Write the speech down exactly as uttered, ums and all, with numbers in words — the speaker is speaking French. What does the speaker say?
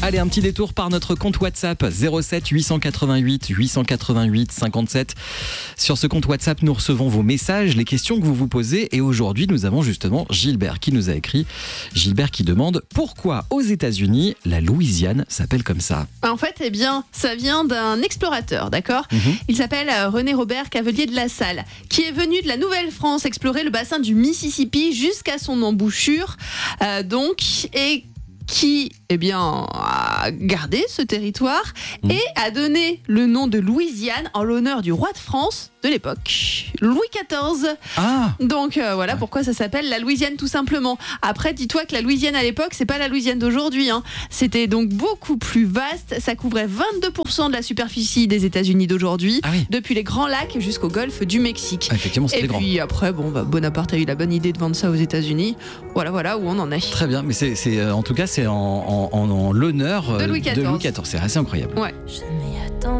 Allez, un petit détour par notre compte WhatsApp zéro sept huit cent quatre-vingt-huit huit cent quatre-vingt-huit cinquante-sept. Sur ce compte WhatsApp, nous recevons vos messages, les questions que vous vous posez. Et aujourd'hui, nous avons justement Gilbert qui nous a écrit. Gilbert qui demande pourquoi aux États-Unis la Louisiane s'appelle comme ça. En fait, eh bien, ça vient d'un explorateur, d'accord ? Mhm. Il s'appelle euh, René Robert Cavelier de La Salle, qui est venu de la Nouvelle-France explorer le bassin du Mississippi jusqu'à son embouchure, euh, donc, et qui eh bien, a gardé ce territoire Mmh. et a donné le nom de Louisiane en l'honneur du roi de France de l'époque, Louis quatorze. Ah, Donc euh, voilà pourquoi ça s'appelle la Louisiane tout simplement. Après, dis-toi que la Louisiane à l'époque, c'est pas la Louisiane d'aujourd'hui, hein. C'était donc beaucoup plus vaste. Ça couvrait vingt-deux pour cent de la superficie des États-Unis d'aujourd'hui, ah oui, depuis les Grands Lacs jusqu'au golfe du Mexique. ah, effectivement, Et c'était grand. puis après, bon, bah, Bonaparte a eu la bonne idée de vendre ça aux États-Unis. Voilà, voilà où on en est. Très bien, mais c'est, c'est, euh, en tout cas, c'est en, en, en- en l'honneur euh, De Louis quatorze. C'est assez incroyable. Ouais.